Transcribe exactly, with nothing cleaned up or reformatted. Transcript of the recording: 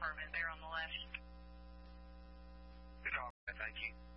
apartment there on the left. Good job. Thank you.